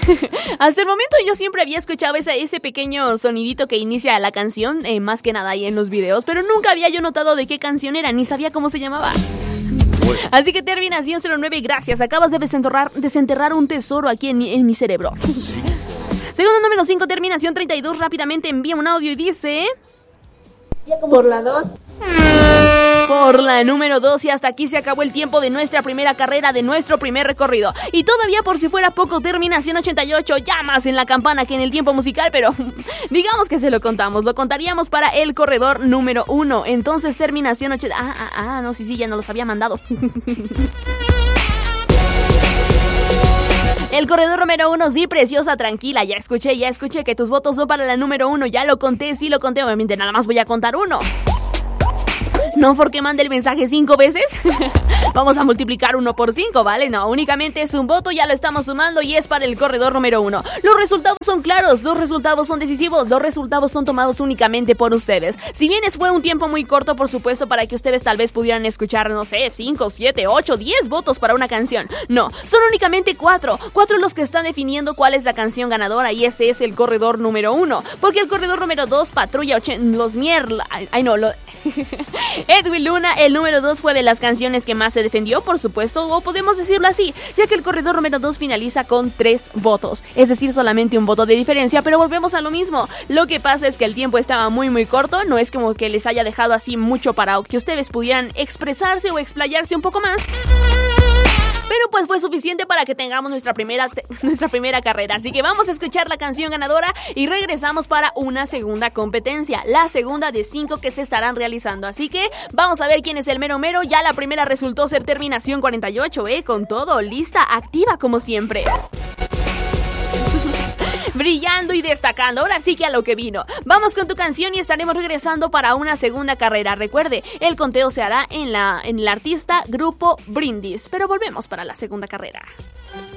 Hasta el momento yo siempre había escuchado ese pequeño sonidito que inicia la canción, más que nada ahí en los videos, pero nunca había yo notado de qué canción era, ni sabía cómo se llamaba. Así que terminación 09, gracias, acabas de desenterrar un tesoro aquí en mi cerebro. Segundo número 5, terminación 32, rápidamente envía un audio y dice... Por la 2. Por la número 2, y hasta aquí se acabó el tiempo de nuestra primera carrera, de nuestro primer recorrido. Y todavía, por si fuera poco, terminación 88, ya más en la campana que en el tiempo musical, pero digamos que se lo contamos, lo contaríamos para el corredor número 1. Entonces terminación 80... no, sí, ya no los había mandado. El corredor número 1, sí, preciosa, tranquila, ya escuché que tus votos son para la número 1, ya lo conté, sí lo conté, obviamente nada más voy a contar uno. No porque mande el mensaje 5 veces. Vamos a multiplicar 1 por 5, ¿vale? No, únicamente es un voto, ya lo estamos sumando y es para el corredor número 1. Los resultados son claros, los resultados son decisivos, los resultados son tomados únicamente por ustedes. Si bien fue un tiempo muy corto, por supuesto, para que ustedes tal vez pudieran escuchar, no sé, 5, 7, 8, 10 votos para una canción. No, son únicamente 4 los que están definiendo cuál es la canción ganadora y ese es el corredor número 1. Porque el corredor número 2, Patrulla Edwin Luna, el número 2 fue de las canciones que más se defendió, por supuesto, o podemos decirlo así, ya que el corredor número 2 finaliza con 3 votos, es decir, solamente un voto de diferencia, pero volvemos a lo mismo. Lo que pasa es que el tiempo estaba muy corto, no es como que les haya dejado así mucho para que ustedes pudieran expresarse o explayarse un poco más. Pero pues fue suficiente para que tengamos nuestra primera carrera. Así que vamos a escuchar la canción ganadora y regresamos para una segunda competencia. La segunda de 5 que se estarán realizando. Así que vamos a ver quién es el mero mero. Ya la primera resultó ser terminación 48, con todo, lista, activa como siempre. Brillando y destacando, ahora sí que a lo que vino. Vamos con tu canción y estaremos regresando para una segunda carrera. Recuerde, el conteo se hará en el artista Grupo Brindis, pero volvemos para la segunda carrera.